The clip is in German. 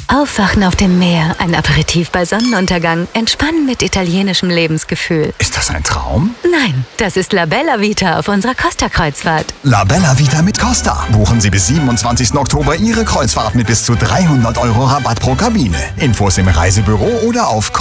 Aufwachen auf dem Meer, ein Aperitif bei Sonnenuntergang, entspannen mit italienischem Lebensgefühl. Ist das ein Traum? Nein, das ist La Bella Vita auf unserer Costa-Kreuzfahrt. La Bella Vita mit Costa. Buchen Sie bis 27. Oktober Ihre Kreuzfahrt mit bis zu 300 € Rabatt pro Kabine. Infos im Reisebüro oder auf